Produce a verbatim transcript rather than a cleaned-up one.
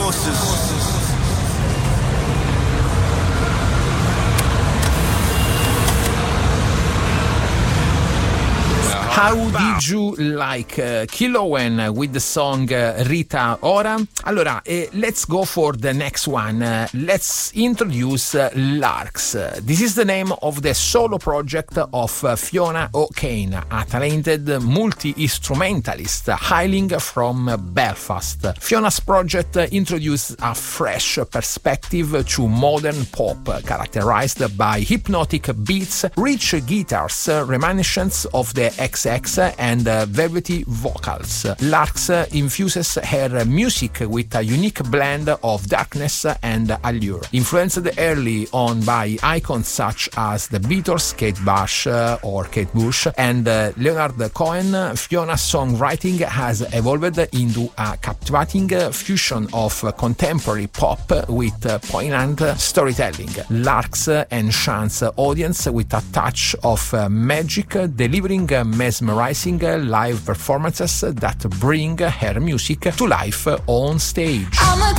How did you like uh, Killowen with the song uh, Rita Ora? Allora, uh, let's go for the next one. Uh, let's introduce uh, Larks. Uh, this is the name of the solo project of uh, Fiona O'Kane, a talented multi-instrumentalist hailing from Belfast. Fiona's project uh, introduced a fresh perspective to modern pop, characterized by hypnotic beats, rich guitars, uh, reminiscence of the X X and uh, velvety vocals. Larks uh, infuses her music with a unique blend of darkness and allure. Influenced early on by icons such as the Beatles, Kate Bush uh, or Kate Bush, and uh, Leonard Cohen, Fiona's songwriting has evolved into a captivating uh, fusion of uh, contemporary pop with uh, poignant storytelling. Larks uh, enchants audience with a touch of uh, magic, delivering uh, mesmerizing live performances that bring her music to life on stage.